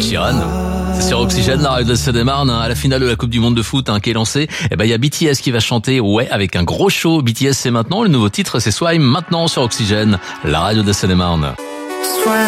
Sheeran. C'est sur Oxygène, la radio de Seine-et-Marne, à la finale de la Coupe du Monde de foot qui est lancée. Il y a BTS qui va chanter, avec un gros show. BTS c'est maintenant, le nouveau titre c'est Swime, maintenant sur Oxygène, la radio de Seine-et-Marne.